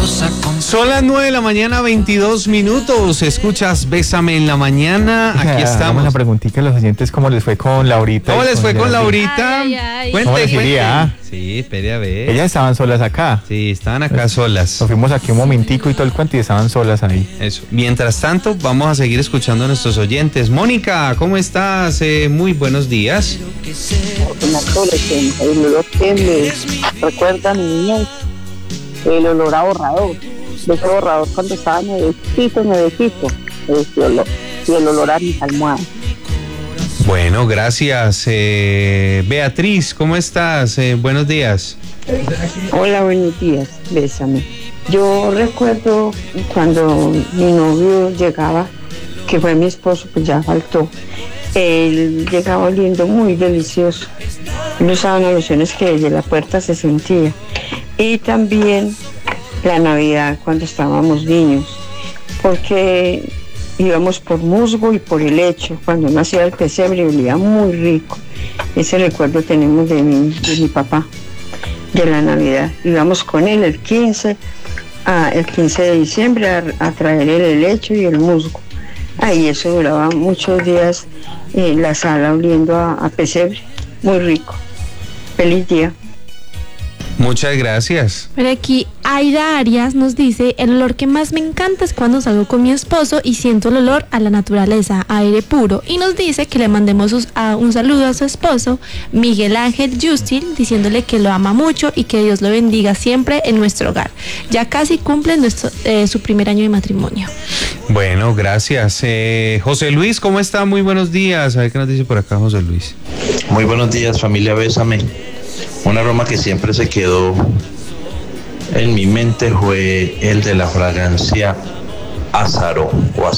Son las 9 de la mañana, 22 minutos. Escuchas Bésame en la mañana. Aquí estamos. Una preguntita a los oyentes, ¿cómo les fue con Laurita? ¿Cómo les fue con Laurita? Cuente. Sí, espere a ver. Ellas estaban solas acá. Sí, estaban acá solas. Nos fuimos aquí un momentico y todo el cuento y estaban solas ahí. Eso. Mientras tanto, vamos a seguir escuchando a nuestros oyentes. Mónica, ¿cómo estás? Muy buenos días. El olor que me recuerda a mi niñez, el olor a borrador, de ese borrador cuando estaba nuevecito, y el olor a mis almohadas. Bueno, gracias. Beatriz, ¿cómo estás? Buenos días. Hola, buenos días, bésame. Yo recuerdo cuando mi novio llegaba, que fue mi esposo, pues ya faltó. Él llegaba oliendo muy delicioso. Él usaba unas lociones que desde la puerta se sentía. Y también la Navidad cuando estábamos niños, porque íbamos por musgo y por helecho. Cuando nacía el pesebre olía muy rico. Ese recuerdo tenemos de mi papá, de la Navidad. Íbamos con él el 15 de diciembre a traer el helecho y el musgo. Ahí eso duraba muchos días, la sala oliendo a pesebre, muy rico. Feliz día. Muchas gracias. Pero aquí Aida Arias nos dice: el olor que más me encanta es cuando salgo con mi esposo y siento el olor a la naturaleza, a aire puro. Y nos dice que le mandemos un saludo a su esposo, Miguel Ángel Justin, diciéndole que lo ama mucho y que Dios lo bendiga siempre en nuestro hogar. Ya casi cumplen su primer año de matrimonio. Bueno, gracias. José Luis, ¿cómo está? Muy buenos días. A ver qué nos dice por acá José Luis. Muy buenos días, familia Bésame. Un aroma que siempre se quedó en mi mente fue el de la fragancia Azaro.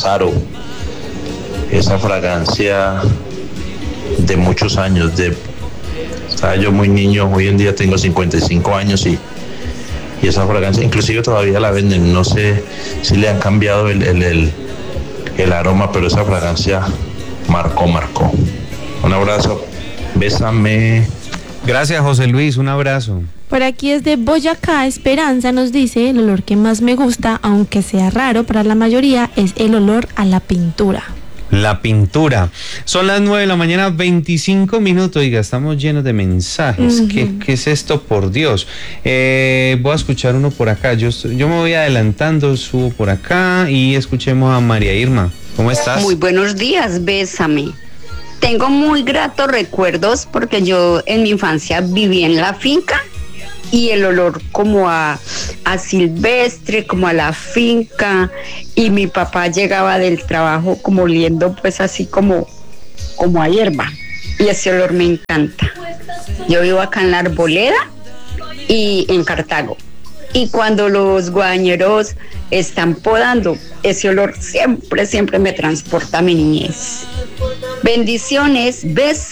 Esa fragancia de muchos años. Estaba yo muy niño, hoy en día tengo 55 años y esa fragancia inclusive todavía la venden. No sé si le han cambiado el aroma, pero esa fragancia marcó. Un abrazo. Bésame. Gracias, José Luis, un abrazo. Por aquí desde Boyacá, Esperanza nos dice: el olor que más me gusta, aunque sea raro para la mayoría, es el olor a la pintura. La pintura. Son las 9 de la mañana, 25 minutos. Oiga, estamos llenos de mensajes. ¿Qué es esto, por Dios? Voy a escuchar uno por acá. Yo me voy adelantando, subo por acá y escuchemos a María Irma. ¿Cómo estás? Muy buenos días, bésame. Tengo muy gratos recuerdos porque yo en mi infancia viví en la finca y el olor como a silvestre, como a la finca, y mi papá llegaba del trabajo como oliendo pues así como a hierba, y ese olor me encanta. Yo vivo acá en la Arboleda y en Cartago, y cuando los guañeros están podando, ese olor siempre me transporta a mi niñez. Bendiciones,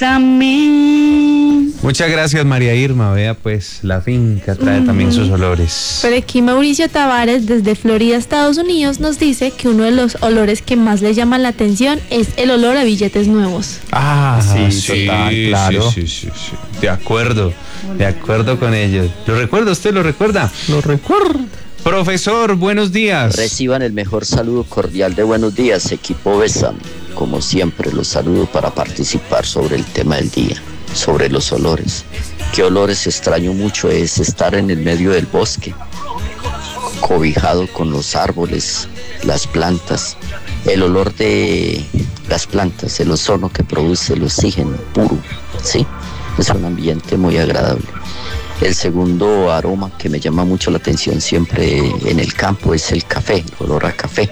bésame. Muchas gracias, María Irma. Vea, pues, la finca trae también sus olores. Pero aquí Mauricio Tavares, desde Florida, Estados Unidos, nos dice que uno de los olores que más le llama la atención es el olor a billetes nuevos. Sí, claro. Sí. De acuerdo con ellos. ¿Lo recuerda? ¿Usted lo recuerda? Lo recuerdo. Profesor, buenos días. Reciban el mejor saludo cordial de buenos días, equipo Bésame. Como siempre, los saludo para participar sobre el tema del día, sobre los olores. ¿Qué olores extraño mucho? Es estar en el medio del bosque, cobijado con los árboles, las plantas, el olor de las plantas, el ozono que produce el oxígeno puro, ¿sí? Es un ambiente muy agradable. El segundo aroma que me llama mucho la atención siempre en el campo es el café, el olor a café.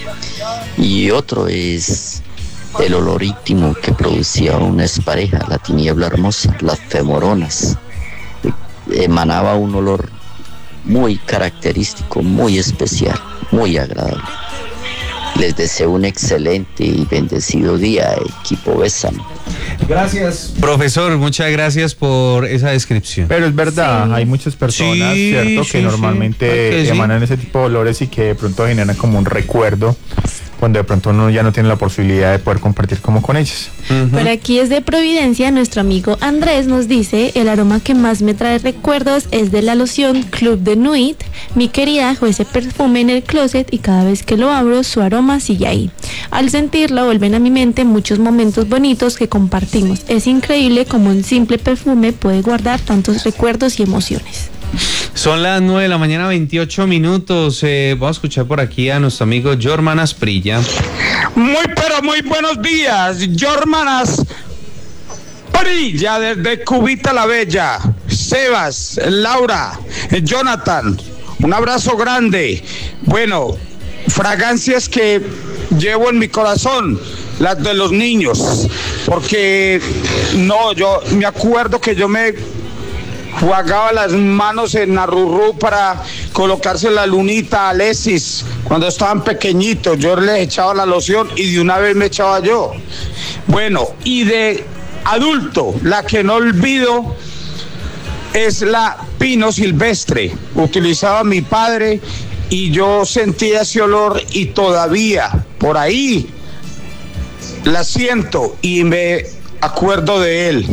Y otro es el olor íntimo que producía una expareja, la tiniebla hermosa, las femoronas. Emanaba un olor muy característico, muy especial, muy agradable. Les deseo un excelente y bendecido día, equipo Bésame. Gracias, profesor, muchas gracias por esa descripción. Pero es verdad, sí. Hay muchas personas, ¿cierto? Que normalmente emanan ese tipo de olores y que de pronto generan como un recuerdo cuando de pronto uno ya no tiene la posibilidad de poder compartir como con ellos. Por aquí desde Providencia, nuestro amigo Andrés nos dice: el aroma que más me trae recuerdos es de la loción Club de Nuit. Mi querida dejó ese perfume en el closet y cada vez que lo abro su aroma sigue ahí. Al sentirlo vuelven a mi mente muchos momentos bonitos que compartimos. Es increíble cómo un simple perfume puede guardar tantos recuerdos y emociones. Son las 9 de la mañana, 28 minutos. Vamos a escuchar por aquí a nuestro amigo Jorman Asprilla. Pero muy buenos días, Jormanas Asprilla desde Cubita la Bella. Sebas, Laura, Jonathan, un abrazo grande. Bueno, fragancias que llevo en mi corazón, las de los niños, porque yo me acuerdo que yo me jugaba las manos en Arrurú para colocarse la lunita a Alexis cuando estaban pequeñitos. Yo les echaba la loción y de una vez me echaba yo. Bueno, y de adulto, la que no olvido es la Pino Silvestre. Utilizaba mi padre y yo sentía ese olor y todavía por ahí la siento y me acuerdo de él.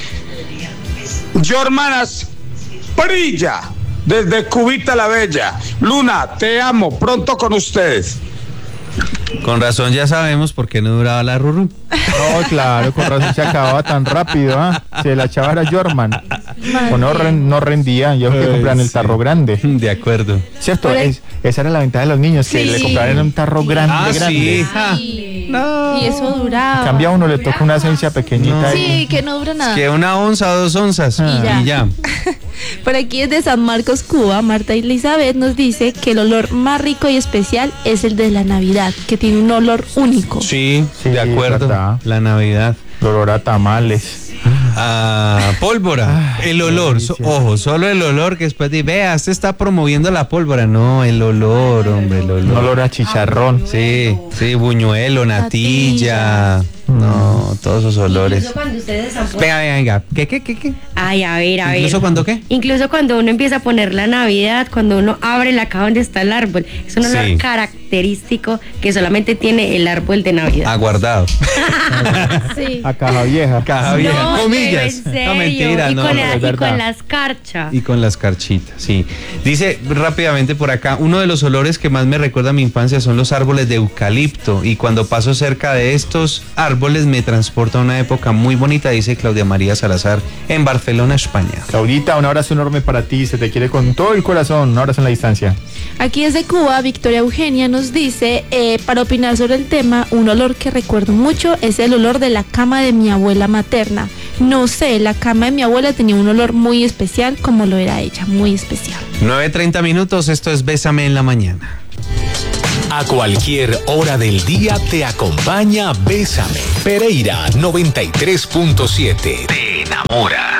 Jormanas Asprilla desde Cubita la Bella. Luna, te amo, pronto con ustedes. Con razón ya sabemos por qué no duraba la Ruru. No, claro, con razón se acababa tan rápido, ¿ah? Se la echaba era Jorman. O no rendía, yo que compraban el tarro grande. De acuerdo. Cierto, esa era la ventaja de los niños, que le compraban un tarro grande, grande. Sí. No. Y eso duraba. Cambia uno, le toca una esencia pequeñita. No. Sí, que no dura nada. Que 1 onza o 2 onzas. Y ya. Por aquí desde San Marcos, Cuba, Marta Elizabeth nos dice que el olor más rico y especial es el de la Navidad, que tiene un olor único. Sí, de acuerdo. La Navidad. El olor a tamales. A pólvora. El olor, ojo, solo el olor, que después de vea, usted está promoviendo la pólvora. No, el olor, hombre, el olor. Un olor a chicharrón. Sí, buñuelo, natilla. No, todos esos olores. Incluso cuando ustedes están venga. ¿Qué? Ay, a ver. ¿Incluso cuando qué? Incluso cuando uno empieza a poner la Navidad, cuando uno abre la caja donde está el árbol. Es un olor característico que solamente tiene el árbol de Navidad. Aguardado. Sí. A caja vieja. No, comillas. No, mentira. Y con la escarcha. Y con la escarchita, sí. Dice rápidamente por acá, uno de los olores que más me recuerda a mi infancia son los árboles de eucalipto. Y cuando paso cerca de estos árboles me transporta a una época muy bonita, dice Claudia María Salazar en Barcelona, España. Claudita, un abrazo enorme para ti, se te quiere con todo el corazón, un abrazo en la distancia. Aquí desde Cuba, Victoria Eugenia nos dice, para opinar sobre el tema, un olor que recuerdo mucho es el olor de la cama de mi abuela materna. No sé, la cama de mi abuela tenía un olor muy especial, como lo era ella, muy especial. 9:30 minutos, esto es Bésame en la Mañana. A cualquier hora del día te acompaña Bésame. Pereira 93.7. Te enamora.